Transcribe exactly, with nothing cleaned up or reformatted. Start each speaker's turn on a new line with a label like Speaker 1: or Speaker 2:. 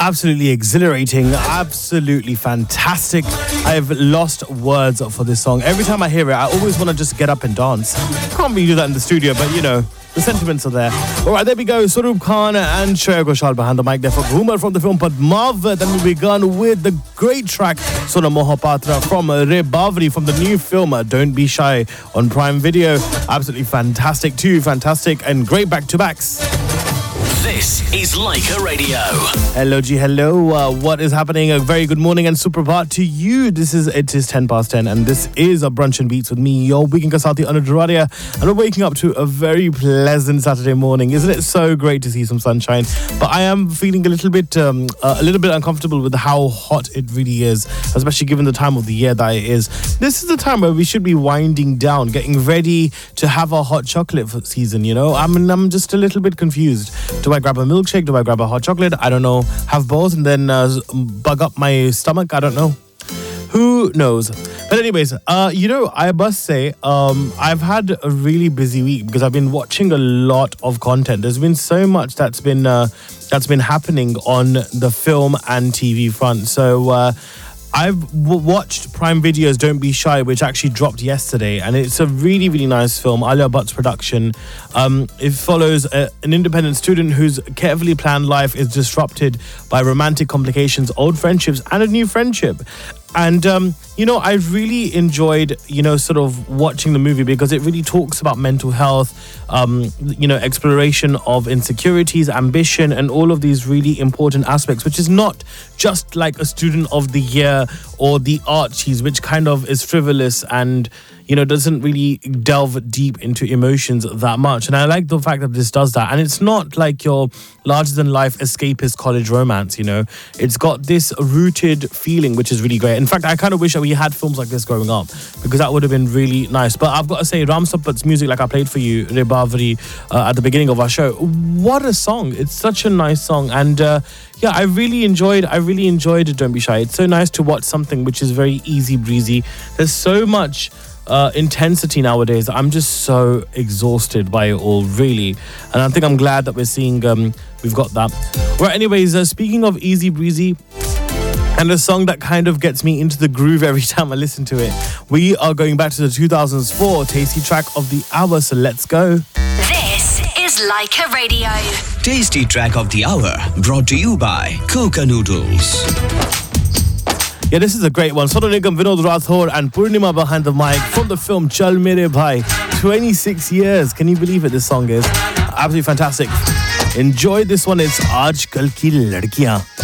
Speaker 1: Absolutely exhilarating, absolutely fantastic. I've lost words for this song. Every time I hear it, I always want to just get up and dance. Can't really do that in the studio, but you know, the sentiments are there. All right, there we go. Swaroop Khan and Shreya Ghoshal behind the mic there for Ghumar from the film Padmavat. Then we begun with the great track Sona Mohapatra from Re Bavri from the new film Don't Be Shy on Prime Video. Absolutely fantastic too, fantastic and great back-to-backs.
Speaker 2: This is Leica Radio.
Speaker 1: Hello, G. Hello. Uh, what is happening? A very good morning and suprabhat to you. This is it is ten past ten, and this is a brunch and beats with me, your weekend Kasati Anudararia, and we're waking up to a very pleasant Saturday morning. Isn't it so great to see some sunshine? But I am feeling a little bit, um, uh, a little bit uncomfortable with how hot it really is, especially given the time of the year that it is. This is the time where we should be winding down, getting ready to have our hot chocolate season. You know, I mean, I'm just a little bit confused. Do I grab a milkshake? Do I grab a hot chocolate? I don't know. Have both and then uh, bug up my stomach? I don't know. Who knows? But anyways, uh, you know, I must say, um, I've had a really busy week because I've been watching a lot of content. There's been so much that's been uh, that's been happening on the film and T V front. So uh, I've w- watched Prime Video's Don't Be Shy, which actually dropped yesterday, and it's a really, really nice film. Alia Bhatt's production. Um, it follows a, an independent student whose carefully planned life is disrupted by romantic complications, old friendships, and a new friendship. And, um, you know, I really enjoyed, you know, sort of watching the movie because it really talks about mental health, um, you know, exploration of insecurities, ambition, and all of these really important aspects, which is not just like a student of the year or the Archies, which kind of is frivolous and, you know, doesn't really delve deep into emotions that much. And I like the fact that this does that. And it's not like your larger-than-life escapist college romance, you know. It's got this rooted feeling, which is really great. In fact, I kind of wish that we had films like this growing up because that would have been really nice. But I've got to say, Ram Sapat's music, like I played for you, Re Bavri, uh, at the beginning of our show, what a song. It's such a nice song. And uh, yeah, I really enjoyed, I really enjoyed Don't Be Shy. It's so nice to watch something which is very easy breezy. There's so much Uh, intensity nowadays. I'm just so exhausted by it all, really. And I think I'm glad that we're seeing, um, we've got that. Right, anyways, uh, speaking of easy breezy, and a song that kind of gets me into the groove every time I listen to it, we are going back to the two thousand four Tasty Track of the Hour, so let's go.
Speaker 3: This is Leica Radio.
Speaker 2: Tasty Track of the Hour, brought to you by Coca Noodles.
Speaker 1: Yeah, this is a great one. Sonu Nigam, Vinod Rathore and Purnima behind the mic from the film Chal Mere Bhai. twenty-six years. Can you believe it? This song is absolutely fantastic. Enjoy this one. It's Aaj Kal Ki Ladkiyan.